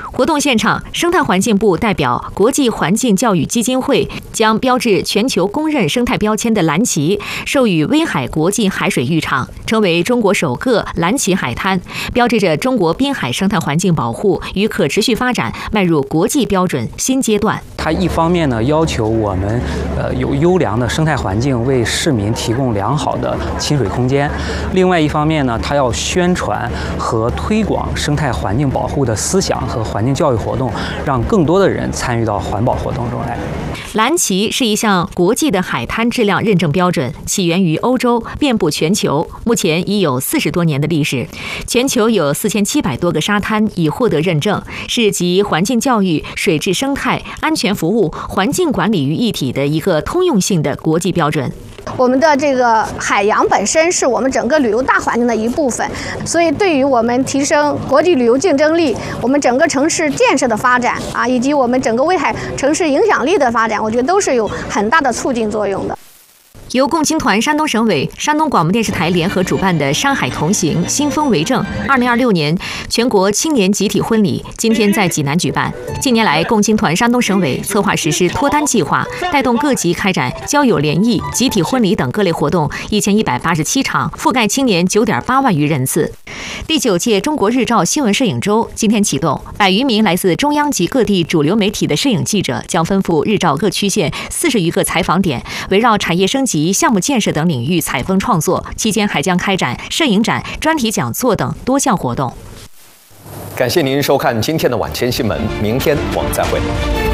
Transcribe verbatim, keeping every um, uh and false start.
活动现场，生态环境部代表国际环境教育基金会将标志全球公认生态标签的蓝旗授予威海国际海水浴场，成为中国首个蓝旗海滩，标志着中国滨海生态环境保护与可持续发展迈入国际标准新阶段。 它一方面呢，要求我们呃有优良的生态环境，为市民提供良好的亲水空间；另外一方面呢，它要宣传和推广生态环境保护的思想和环境教育活动，让更多的人参与到环保活动中来。 蓝旗是一项国际的海滩质量认证标准，起源于欧洲，遍布全球，目前已有四十多年的历史。全球有四千七百多个沙滩已获得认证，是集环境教育、水质生态、安全服务、环境管理于一体的一个通用性的国际标准。 我们的这个海洋本身是我们整个旅游大环境的一部分，所以对于我们提升国际旅游竞争力、我们整个城市建设的发展啊，以及我们整个威海城市影响力的发展，我觉得都是有很大的促进作用的。 由共青团山东省委、山东广播电视台联合主办的“山海同行，新风为证”二零二六年全国青年集体婚礼今天在济南举办。近年来，共青团山东省委策划实施脱单计划，带动各级开展交友联谊、集体婚礼等各类活动一千一百八十七场，覆盖青年九点八万余人次。第九届中国日照新闻摄影周今天启动，百余名来自中央及各地主流媒体的摄影记者将奔赴日照各区县四十余个采访点，围绕产业升级、项目建设等领域采风创作。期间还将开展摄影展、专题讲座等多项活动。 感谢您收看今天的晚间新闻，明天我们再会。